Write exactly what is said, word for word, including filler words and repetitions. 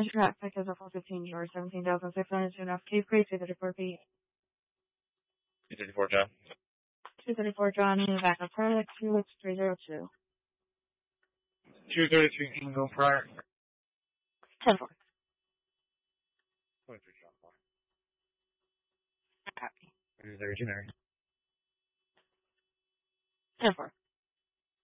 Measure traffic is a four fifteen George, seventeen thousand six hundred two North Cave Creek, two thirty-four P. two thirty-four, John. two thirty-four John, backup product, Helix three zero two. two thirty-three Ingo Prior. ten four. twenty-three, John. Copy. Is there a generic? ten four.